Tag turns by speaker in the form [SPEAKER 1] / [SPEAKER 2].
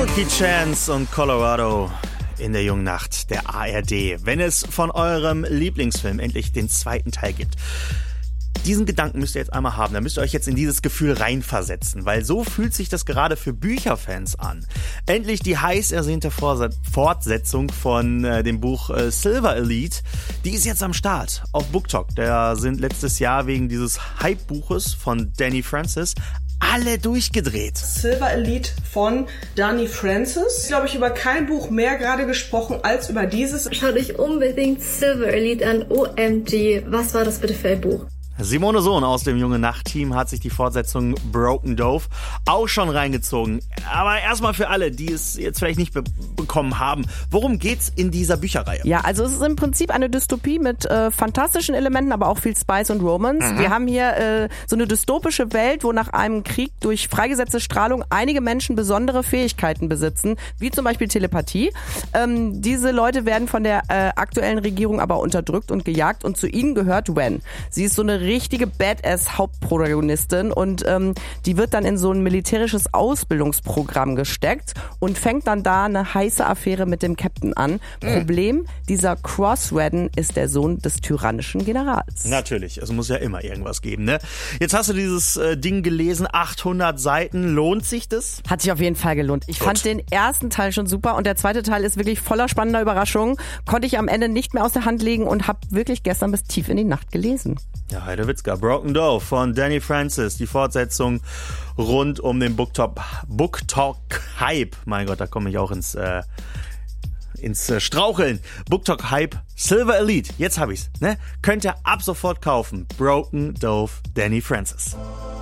[SPEAKER 1] Milky Chance und Colorado in der jungen Nacht der ARD. Wenn es von eurem Lieblingsfilm endlich den zweiten Teil gibt. Diesen Gedanken müsst ihr jetzt einmal haben. Da müsst ihr euch jetzt in dieses Gefühl reinversetzen, weil so fühlt sich das gerade für Bücherfans an. Endlich die heiß ersehnte Fortsetzung von dem Buch Silver Elite. Die ist jetzt am Start auf BookTok. Da sind letztes Jahr wegen dieses Hype-Buches von Danny Francis alle durchgedreht.
[SPEAKER 2] Silver Elite von Danny Francis. Glaube ich, über kein Buch mehr gerade gesprochen als über dieses.
[SPEAKER 3] Schaut euch unbedingt Silver Elite an. OMG, was war das bitte für ein Buch?
[SPEAKER 1] Simone Sohn aus dem Junge Nacht-Team hat sich die Fortsetzung Broken Dove auch schon reingezogen. Aber erstmal für alle, die es jetzt vielleicht nicht bekommen haben. Worum geht's in dieser Bücherreihe?
[SPEAKER 4] Ja, also es ist im Prinzip eine Dystopie mit fantastischen Elementen, aber auch viel Spice und Romance. Wir haben hier so eine dystopische Welt, wo nach einem Krieg durch freigesetzte Strahlung einige Menschen besondere Fähigkeiten besitzen, wie zum Beispiel Telepathie. Diese Leute werden von der aktuellen Regierung aber unterdrückt und gejagt und zu ihnen gehört Wen. Sie ist so eine richtige Badass-Hauptprotagonistin und die wird dann in so ein militärisches Ausbildungsprogramm gesteckt und fängt dann da eine heiße Affäre mit dem Captain an. Problem, dieser Crossredden ist der Sohn des tyrannischen Generals.
[SPEAKER 1] Natürlich, es muss ja immer irgendwas geben, ne? Jetzt hast du dieses Ding gelesen, 800 Seiten, lohnt sich das?
[SPEAKER 4] Hat sich auf jeden Fall gelohnt. Ich fand den ersten Teil schon super und der zweite Teil ist wirklich voller spannender Überraschungen. Konnte ich am Ende nicht mehr aus der Hand legen und habe wirklich gestern bis tief in die Nacht gelesen.
[SPEAKER 1] Ja, Heidewitzka, Broken Dove von Danny Francis, die Fortsetzung rund um den BookTok-Hype. Mein Gott, da komme ich auch ins Straucheln. BookTok-Hype, Silver Elite, jetzt hab ich's, ne? Könnt ihr ab sofort kaufen. Broken Dove, Danny Francis.